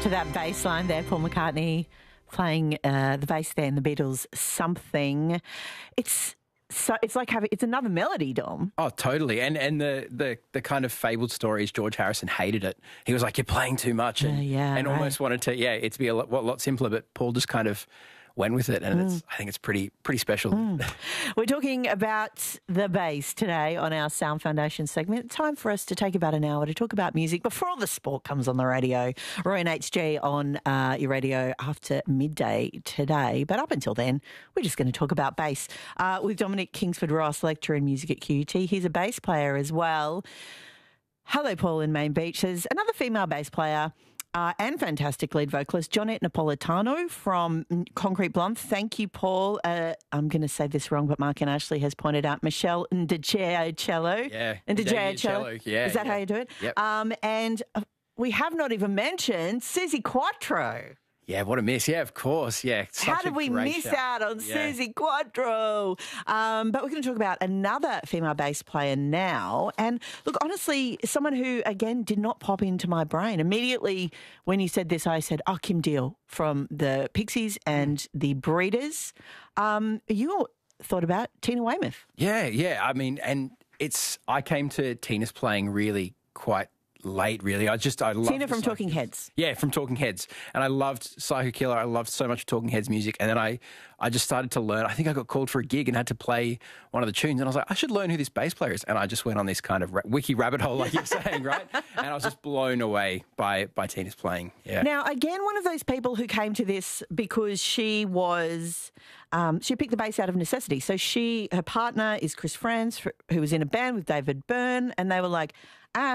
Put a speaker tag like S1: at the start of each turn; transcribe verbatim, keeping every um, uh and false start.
S1: To that bass line there, Paul McCartney playing uh, the bass there in the Beatles' Something. It's so it's like having it's another melody, Dom.
S2: Oh, totally. And and the the the kind of fabled story is George Harrison hated it. He was like, "You're playing too much," and,
S1: Uh, yeah,
S2: and
S1: right.
S2: almost wanted to yeah it to be a lot, lot simpler. But Paul just kind of went with it, and
S1: Mm.
S2: it's I think it's pretty pretty special.
S1: We're talking about the bass today on our Sound Foundation segment. Time for us to take about an hour to talk about music before all the sport comes on the radio. Roy and H G on uh, your radio after midday today. But up until then, we're just going to talk about bass uh, with Dominic Kingsford-Ross, lecturer in music at Q U T. He's a bass player as well. Hello, Paul in Main Beach. There's another female bass player Uh, and fantastic lead vocalist, Jonette Napolitano from Concrete Blonde. Thank you, Paul. Uh, I'm going to say this wrong, but Mark and Ashley has pointed out Michelle Ndjiacello.
S2: Yeah,
S1: Ndjiacello.
S2: Yeah,
S1: Is that
S2: yeah.
S1: how you do it?
S2: Yep.
S1: Um, and uh, we have not even mentioned Susie Quattro.
S2: Yeah, what a miss. Yeah, of course. Yeah. Such
S1: How
S2: a
S1: did we
S2: great
S1: miss
S2: shout.
S1: out on
S2: Yeah.
S1: Susie Quattro? Um, but we're going to talk about another female bass player now. And look, honestly, someone who, again, did not pop into my brain. Immediately when you said this, I said, oh, Kim Deal from the Pixies and the Breeders. Um, you thought about Tina Weymouth.
S2: Yeah, yeah. I mean, and it's, I came to Tina's playing really quite late, really. I just, I love
S1: Tina from Talking Heads.
S2: Yeah, from Talking Heads. And I loved Psycho Killer. I loved so much Talking Heads music. And then I, I just started to learn. I think I got called for a gig and had to play one of the tunes. And I was like, I should learn who this bass player is. And I just went on this kind of ra- wiki rabbit hole, like you're saying, right? And I was just blown away by, by Tina's playing. Yeah.
S1: Now, again, one of those people who came to this because she was, um, she picked the bass out of necessity. So she, her partner is Chris Franz, who was in a band with David Byrne, and they were like,